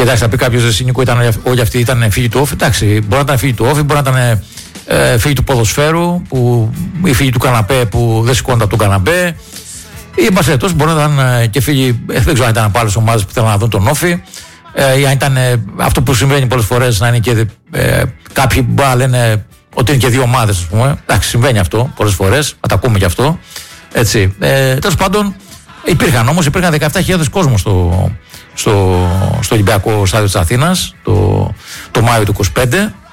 Εντάξει, θα πει κάποιος δεν Νίκο, όλοι αυτοί ήταν φίλοι του Όφη. Εντάξει, μπορεί να ήταν φίλοι του Όφη, μπορεί να ήταν φίλοι του ποδοσφαίρου, ή φίλοι του καναπέ που δεν σηκώνονται από τον καναπέ. Ή μπασέτος, μπορεί να ήταν και φίλοι, δεν ξέρω αν ήταν από άλλες ομάδες που θέλουν να δουν τον Όφη. Ή αν ήταν αυτό που συμβαίνει πολλές φορές να είναι και κάποιοι που λένε ότι είναι και δύο ομάδες, ας πούμε. Εντάξει, συμβαίνει αυτό πολλές φορές, θα τα ακούμε κι αυτό. Έτσι. Τέλος πάντων, υπήρχαν 17.000 κόσμος στο Ολυμπιακό Στάδιο της Αθήνας το Μάιο του 25.